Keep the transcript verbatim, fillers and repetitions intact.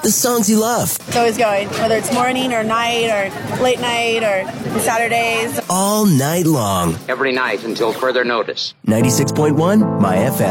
the songs you love. It's always going, whether it's morning or night or late night or Saturdays. All night long. Every night until further notice. ninety-six point one My F M.